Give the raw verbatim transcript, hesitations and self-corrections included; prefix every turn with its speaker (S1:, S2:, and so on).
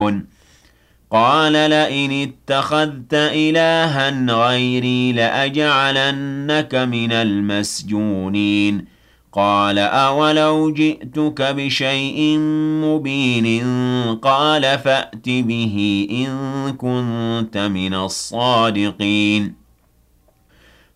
S1: قال لئن اتخذت إلها غيري لأجعلنك من المسجونين قال أولو جئتك بشيء مبين قال فأت به إن كنت من الصادقين